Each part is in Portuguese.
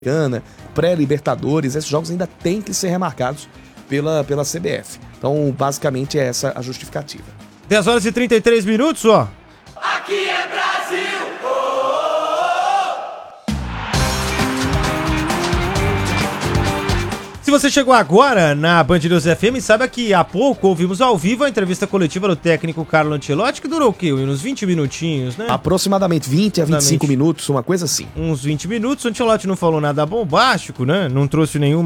pré-Libertadores, esses jogos ainda têm que ser remarcados pela CBF. Então, basicamente, é essa a justificativa. 10 horas e 33 minutos, ó. Aqui é Brasil! Se você chegou agora na Band News FM, saiba que há pouco ouvimos ao vivo a entrevista coletiva do técnico Carlo Ancelotti, que durou o quê? Uns 20 minutinhos, né? Aproximadamente 20 a 25 minutos, uma coisa assim. Uns 20 minutos. O Ancelotti não falou nada bombástico, né? Não trouxe nenhum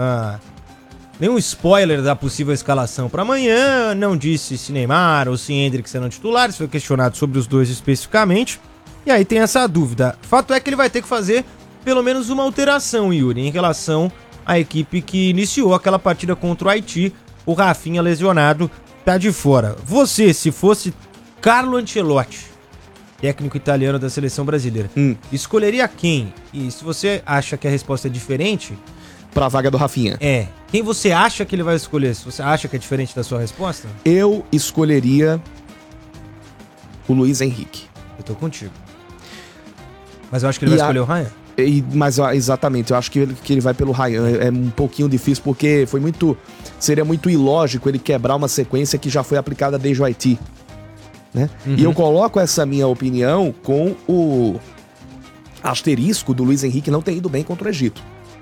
spoiler da possível escalação para amanhã, não disse se Neymar ou se Endrick serão titulares, foi questionado sobre os dois especificamente. E aí tem essa dúvida. Fato é que ele vai ter que fazer pelo menos uma alteração, Yuri, em relação a equipe que iniciou aquela partida contra o Haiti. O Rafinha lesionado tá de fora. Você, se fosse Carlo Ancelotti, técnico italiano da seleção brasileira, escolheria quem? E se você acha que a resposta é diferente, pra vaga do Rafinha. Quem você acha que ele vai escolher? Se você acha que é diferente da sua resposta? Eu escolheria o Luiz Henrique. Eu tô contigo. Mas eu acho que ele vai escolher o Ryan. Exatamente, eu acho que ele vai pelo Ryan. É um pouquinho difícil porque seria muito ilógico ele quebrar uma sequência que já foi aplicada desde o Haiti, né? E eu coloco essa minha opinião com o asterisco do Luiz Henrique não ter ido bem contra o Egito.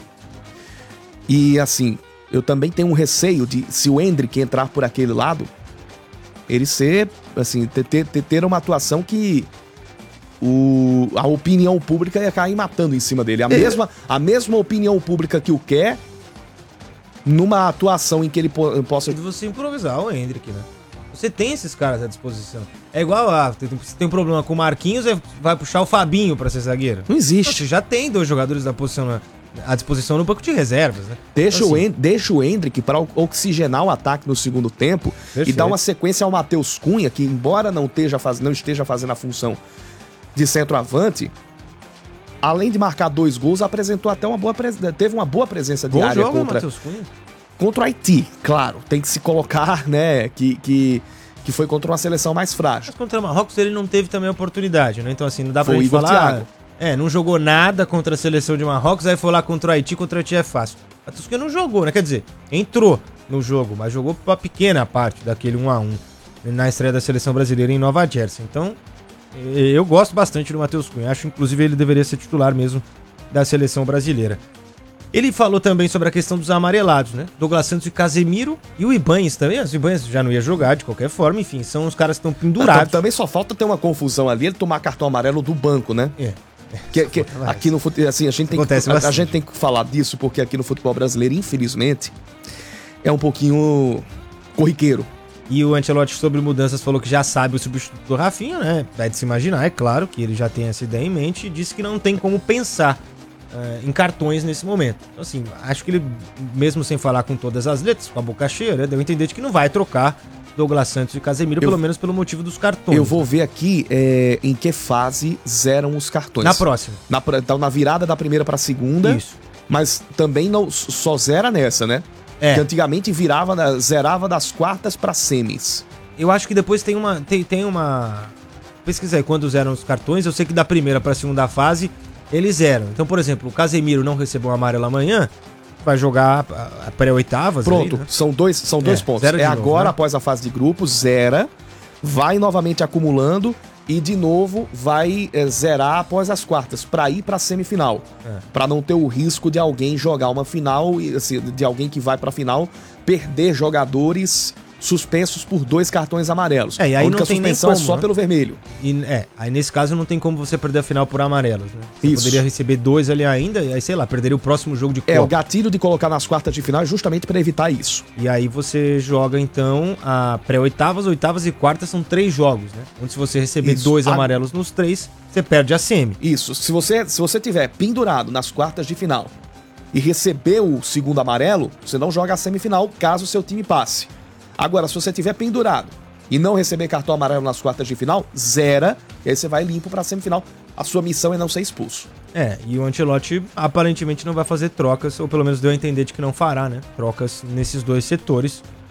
E assim, eu também tenho um receio de, se o Endrick entrar por aquele lado, ele ser, assim, ter uma atuação que a opinião pública ia cair matando em cima dele. A mesma opinião pública que o quer, numa atuação em que ele possa... De você improvisar o Endrick, né? Você tem esses caras à disposição. É igual, você tem um problema com o Marquinhos, vai puxar o Fabinho pra ser zagueiro. Não existe. Você já tem dois jogadores da posição à disposição no banco de reservas, né? Deixa o Endrick para oxigenar o ataque no segundo tempo. Perfeito. E dar uma sequência ao Matheus Cunha, que embora não esteja fazendo a função de centroavante, além de marcar 2 gols, apresentou até teve uma boa presença diária contra o Haiti. Claro, tem que se colocar, né, que foi contra uma seleção mais frágil. Mas contra o Marrocos ele não teve também a oportunidade, né? Então assim, não dá pra gente falar... não jogou nada contra a seleção de Marrocos, aí foi lá contra o Haiti é fácil. A Tusquia não jogou, né? Quer dizer, entrou no jogo, mas jogou pra pequena parte daquele 1-1 na estreia da seleção brasileira em Nova Jersey. Então, eu gosto bastante do Matheus Cunha. Acho, inclusive, ele deveria ser titular mesmo da seleção brasileira. Ele falou também sobre a questão dos amarelados, né? Douglas Santos e Casemiro e o Ibanez também. O Ibanez já não ia jogar de qualquer forma, enfim, são os caras que estão pendurados. Também só falta ter uma confusão ali, ele tomar cartão amarelo do banco, né? Aqui no futebol, assim, a gente tem que falar disso, porque aqui no futebol brasileiro, infelizmente, é um pouquinho corriqueiro. E o Ancelotti, sobre mudanças, falou que já sabe o substituto do Rafinha, né? É de se imaginar, é claro que ele já tem essa ideia em mente, e disse que não tem como pensar em cartões nesse momento. Então, assim, acho que ele, mesmo sem falar com todas as letras, com a boca cheia, né, deu a entender de que não vai trocar Douglas Santos e Casemiro, pelo menos pelo motivo dos cartões. Eu vou ver aqui em que fase zeram os cartões. Na próxima. Então, na virada da primeira para a segunda. Isso. Mas também não, só zera nessa, né? Que antigamente zerava das quartas para semis. Eu acho que depois tem uma... Pesquisa aí quando zeram os cartões. Eu sei que da primeira para a segunda fase eles zeram. Então, por exemplo, o Casemiro não recebeu um amarelo amanhã, vai jogar a pré-oitavas. Pronto, aí, né? são dois pontos. Agora, né? Após a fase de grupos, zera, vai novamente acumulando e de novo vai zerar após as quartas, para ir para a semifinal. Para não ter o risco de alguém jogar uma final, assim, de alguém que vai para a final perder jogadores suspensos por 2 cartões amarelos. E aí a única não tem suspensão nem como, é só pelo vermelho. Aí nesse caso não tem como você perder a final por amarelos, né? Você poderia receber 2 ali ainda, e aí, sei lá, perderia o próximo jogo de Copa. O gatilho de colocar nas quartas de final é justamente para evitar isso. E aí você joga, então, a pré-oitavas, oitavas e quartas, são 3 jogos, né? Onde se você receber 2 amarelos nos 3, você perde a semi. Isso, se você tiver pendurado nas quartas de final e receber o segundo amarelo, você não joga a semifinal, caso o seu time passe. Agora, se você tiver pendurado e não receber cartão amarelo nas quartas de final, zera, e aí você vai limpo para a semifinal. A sua missão é não ser expulso. E o Ancelotti aparentemente não vai fazer trocas, ou pelo menos deu a entender de que não fará, né? Trocas nesses 2 setores.